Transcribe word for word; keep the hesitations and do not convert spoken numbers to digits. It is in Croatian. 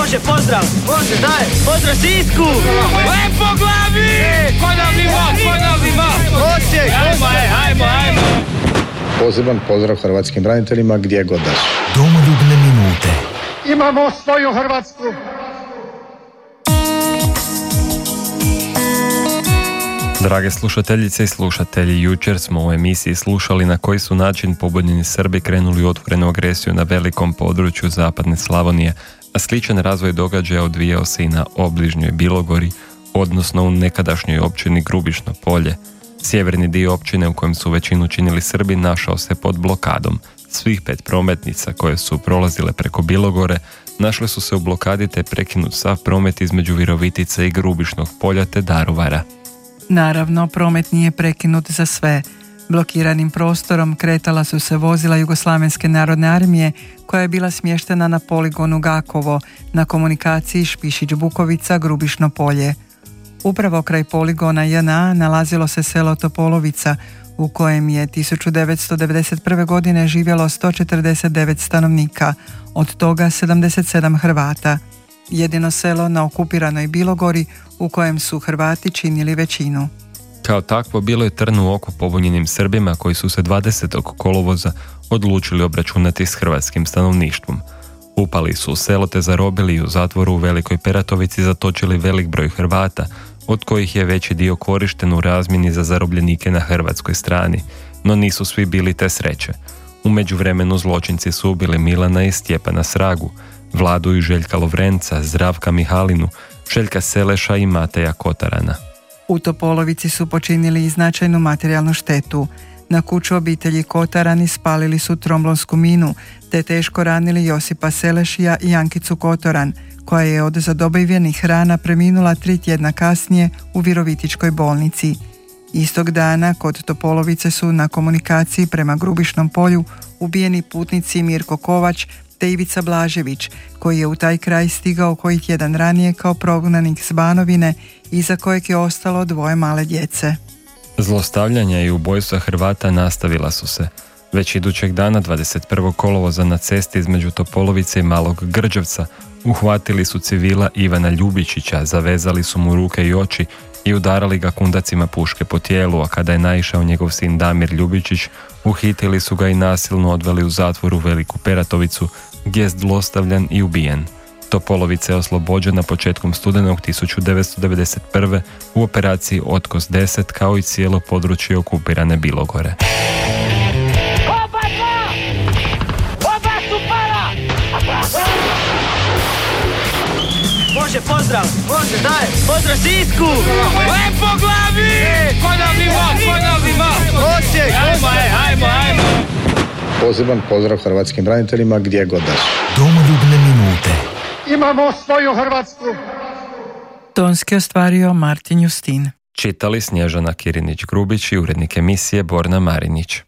Može, pozdrav! Može, daj! Pozdrav Sisku! Lepo glavi! Konavni vod, konavni vod! Osijek! Ajmo, ajmo, ajmo! Poseban pozdrav hrvatskim braniteljima gdje god da su. Domoljubne minute. Imamo svoju Hrvatsku! Drage slušateljice i slušatelji, jučer smo u emisiji slušali na koji su način pobunjeni Srbi krenuli u otvorenu agresiju na velikom području zapadne Slavonije, a sličan razvoj događaja odvijao se i na obližnjoj Bilogori, odnosno u nekadašnjoj općini Grubišno Polje. Sjeverni dio općine u kojem su većinu činili Srbi našao se pod blokadom. Svih pet prometnica koje su prolazile preko Bilogore našle su se u blokadi te prekinut sav promet između Virovitice i Grubišnog Polja te Daruvara. Naravno, promet nije prekinut za sve. Blokiranim prostorom kretala su se vozila Jugoslavenske narodne armije koja je bila smještena na poligonu Gakovo, na komunikaciji Špišić-Bukovica, Grubišno Polje. Upravo kraj poligona J N A nalazilo se selo Topolovica, u kojem je tisuću devetsto devedeset prve. godine živjelo sto četrdeset devet stanovnika, od toga sedamdeset sedam Hrvata. Jedino selo na okupiranoj Bilogori u kojem su Hrvati činili većinu. Kao takvo bilo je trn u oku pobunjenim Srbima koji su se dvadesetog kolovoza odlučili obračunati s hrvatskim stanovništvom. Upali su u selo te zarobili i u zatvoru u Velikoj Peratovici zatočili velik broj Hrvata, od kojih je veći dio korišten u razmjeni za zarobljenike na hrvatskoj strani, no nisu svi bili te sreće. U međuvremenu zločinci su ubili Milana i Stjepana Sragu, Vladu i Željka Lovrenca, Zdravka Mihalinu, Željka Seleša i Mateja Kotarana. U Topolovici su počinili i značajnu materijalnu štetu. Na kuću obitelji Kotarani spalili su tromblonsku minu, te teško ranili Josipa Selešija i Ankicu Kotoran, koja je od zadobivljenih rana preminula tri tjedna kasnije u Virovitičkoj bolnici. Istog dana kod Topolovice su na komunikaciji prema Grubišnom Polju ubijeni putnici Mirko Kovač te Ivica Blažević, koji je u taj kraj stigao koji tjedan ranije kao prognanik s Banovine, iza kojeg je ostalo dvoje male djece. Zlostavljanja i ubojstva Hrvata nastavila su se. Već idućeg dana, dvadeset prvog kolovoza, na cesti između Topolovice i Malog Grđevca uhvatili su civila Ivana Ljubičića, zavezali su mu ruke i oči i udarali ga kundacima puške po tijelu, a kada je naišao njegov sin Damir Ljubičić, uhitili su ga i nasilno odveli u zatvor u Veliku Peratovicu, gdje je zlostavljan i ubijen. Topolovica je oslobođena početkom studenog tisuću devetsto devedeset prve. u operaciji Otkos deset, kao i cijelo područje okupirane Bilogore. Oba dva! Oba su para! Može, pozdrav! Može, daj! Pozdrav Sisku! Lepo glavi! Konavni vod, konavni vod! Osijek! Ajmo, ajmo, ajmo! Poseban pozdrav hrvatskim braniteljima gdje god da su. Domoljubne minute. Imamo svoju Hrvatsku! Tonski ostvario Martin Justin. Čitali Snježana Kirinić-Grubić i urednik emisije Borna Marinić.